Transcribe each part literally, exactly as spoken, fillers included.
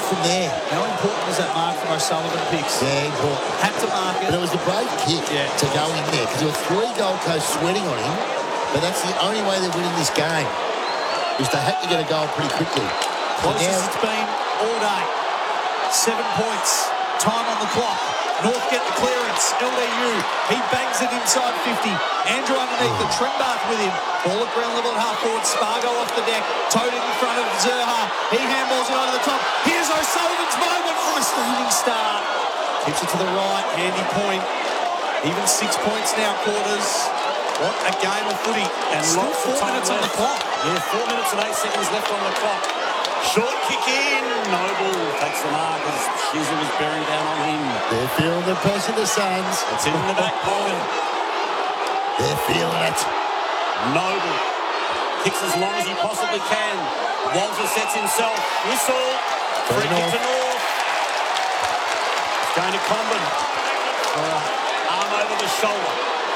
from there. How important was that mark from O'Sullivan picks? Yeah, important. Had to mark it. But it was a brave kick yeah. to go in there because there were three Gold Coast sweating on him, but that's the only way they're winning this game, is they had to get a goal pretty quickly. Closest now, it's been all day. Seven points. Time on the clock. North get the clearance. L D U. He bangs it inside fifty. Andrew underneath the Trembath with him. Ball at ground level at half forward. Spargo off the deck. Towed in front of Zerha. He handballs it over the top. Here's O'Sullivan's moment from a standing start. Tips it to the right. Handy point. Even six points now, quarters. What a game of footy. And still lots four of time minutes left. on the clock. Yeah, four minutes and eight seconds left on the clock. Short kick in. Noble takes the mark as Shizza was bearing down on him. They're feeling the pressure, the Suns. It's in the back pocket. They're feeling it. Noble kicks as long as he possibly can. Walter sets himself. Whistle. Free kick to North. It's going to Comben. Arm over the shoulder.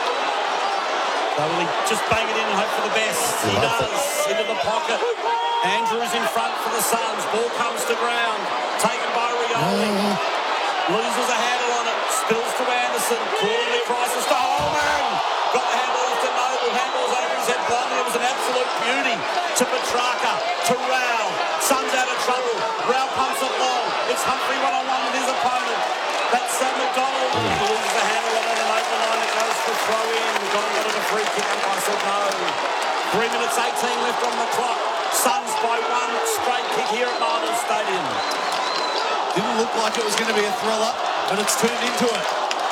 So will he just bang it in and hope for the best? He does. Into the pocket. Andrews in front for the Suns. Ball comes to ground. Taken by Rioli. Mm. Loses a handle on it. Spills to Anderson. Clearly crisis to Holman. Got the handle off to Noble. Handballs over his head. Blindly. It was an absolute beauty. To Petrarca. To Rao. Suns out of trouble. Rao pumps it long. It's Humphrey one-on-one with his opponent. That's Sam McDonald. Mm. He loses the handle on it. An open line that goes for throw in. McDonald wanted a free kick. I said no. Three minutes eighteen left on the clock. Suns by one straight kick here at Marvel Stadium. Didn't look like it was going to be a thriller, but it's turned into it.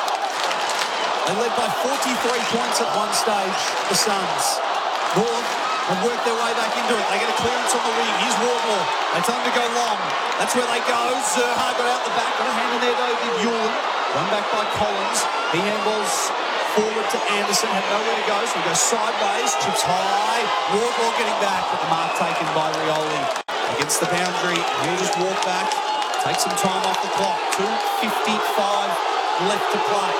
They led by forty-three points at one stage, the Suns. North have worked their way back into it. They get a clearance on the wing. Here's Wardlaw. They tell him to go long. That's where they go. Zerha got out the back. Got a hand in there, though, did Ewell. Run back by Collins. He handballs forward to Anderson. Had nowhere to go, so he goes sideways. Chips high. Wardlaw getting back, but the mark taken by Rioli. Against the boundary. He'll just walk back. Take some time off the clock. two fifty-five left to play.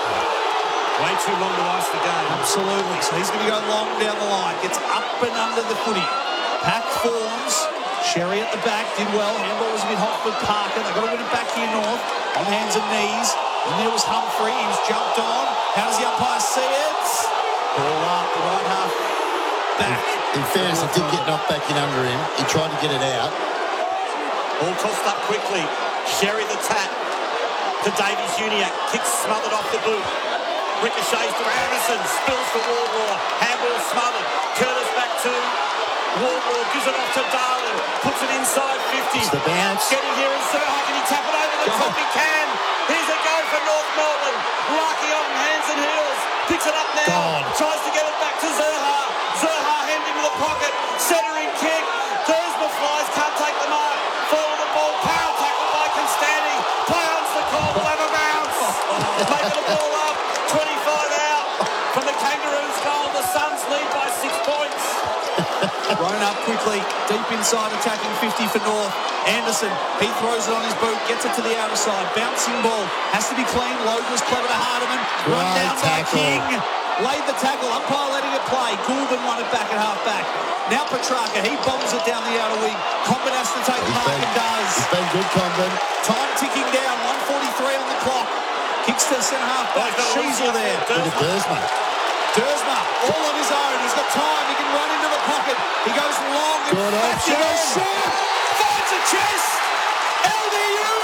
Way too long to ice the game. Absolutely. So he's going to go long down the line. Gets up and under the footy. Pack forms. Sherry at the back did well. Handball was a bit hot for Parker. They've got to win it back here north. On hands and knees. And there was Humphrey. He's jumped on. How does the umpire see it? Ball up. The right half back. In, in fairness, it did get knocked back in under him. He tried to get it out. All tossed up quickly. Sherry the tap to Davies Uniac. Kicks smothered off the boot. Ricochets to Anderson. Spills to Wardlaw. Handball smothered. Curtis back to Wardlaw. Gives it off to Darling. Puts it inside fifty. It's the bounce. Getting here is Zerha. Can he tap it over the top? He can. Here's a go for North Melbourne. Larky on hands and heels. Picks it up now. God. Tries to get it back to Zerha. Zerha hand into the pocket. Centering kick. Thursma flies. Can't take the mark. Follow the ball. Power tackle by Constanti. Play on the call. We'll have a bounce. Making the ball up. twenty-five out from the Kangaroos goal. The Suns lead by six points. Run up quickly, deep inside, attacking fifty for North. Anderson, he throws it on his boot, gets it to the outer side. Bouncing ball, has to be clean. Logue was clever to Hardiman. Run Right down tackle. by King. Laid the tackle, umpire letting it play. Goulden won it back at half back. Now Petrarca, he bombs it down the outer wing. Comben has to take the He's mark been, and does. he's been good, Comben. Time ticking down, one forty-three on the clock. Kicks to centre half back. Sheasel there. Look at Dersma. Dersma, all on his own. He's got time. He can run into the pocket. He goes long. And Good fast. He option. goes short. Finds a chest. L D U.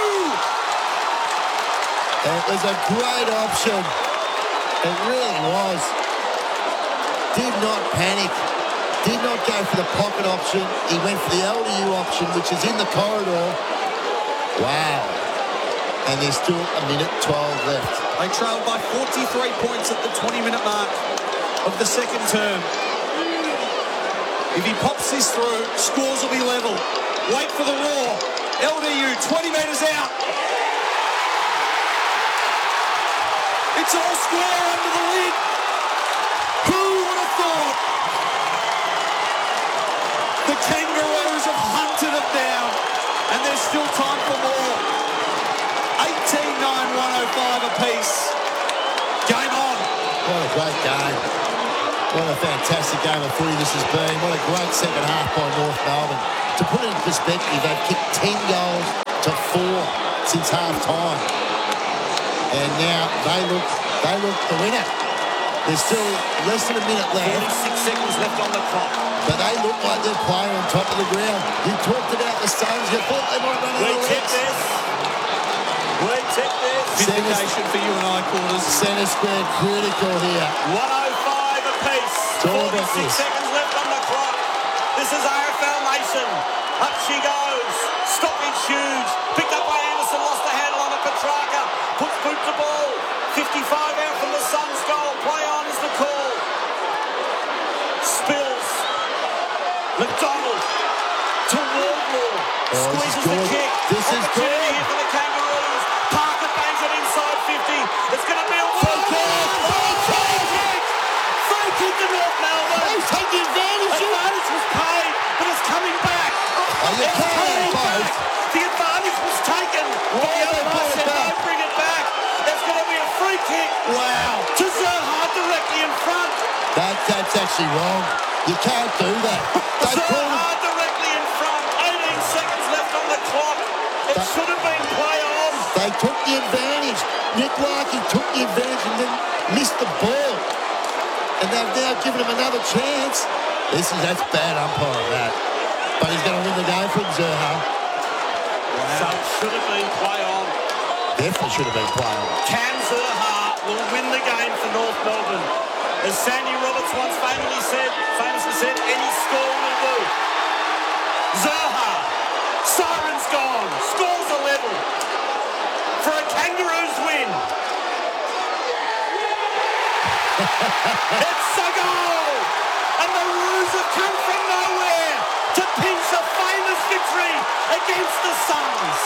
It was a great option. It really was. Did not panic. Did not go for the pocket option. He went for the L D U option, which is in the corridor. Wow. And there's still a minute twelve left. They trailed by forty-three points at the twenty-minute mark of the second term. If he pops this through, scores will be level. Wait for the roar. L D U, twenty metres out. It's all square under the lid. Who would have thought? The Kangaroos have hunted it down, and there's still time for more. eighteen nine, one oh five apiece. Game on. What a great game. What a fantastic game of footy this has been. What a great second half by North Melbourne. To put it in perspective, they've kicked ten goals, to four since half time. And now they look, they look the winner. There's still less than a minute left, forty-six seconds left on the clock. but they look like they're playing on top of the ground. You talked about the Suns. You thought they might run out We of tip legs. this. We tip this. Vindication for you and I, Quarters. Centre square critical here. one oh five apiece. It's all about forty-six this. seconds left on the clock. This is R F L Nation. Up she goes. Stoppage huge. Picked up by Anderson. Lost the handle on it. Petrarca puts boot to ball. fifty-five out from the Suns goal. Play on is the call. Spills. McDonald to Wardlaw. Oh, this is Squeezes the good. kick. This is Opportunity good. here for the Kangaroos. Parker bangs it inside fifty. It's going to be a Free kick. Free kick. Free kick to North Melbourne. They've taken advantage. Advantage was paid, but it's coming back. Oh, you It's can't coming have both. back. The advantage was taken. Why The they umpire brought it said, back? "Don't bring it back." There's going to be a free kick. Wow. To Zerha directly in front. That, that's actually wrong. You can't do that. They called Zerha directly in front. eighteen seconds left on the clock. It That- should have been play on. They took the advantage. Nick Larkin took the advantage and then missed the ball. And they've now given him another chance. This is, that's bad umpiring, that. But he's going to win the game from Zerha. So it should have been play on. Definitely should have been playing. Cam Zerha will win the game for North Melbourne. As Sandy Roberts once famously said, famously said, any score will do. Zerha, siren's gone, scores a level for a Kangaroos win. It's a goal, and the Roos have come from nowhere to pinch a famous victory against the Suns.